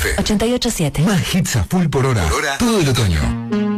FM. 88.7. Más hits a full por hora. Todo el otoño.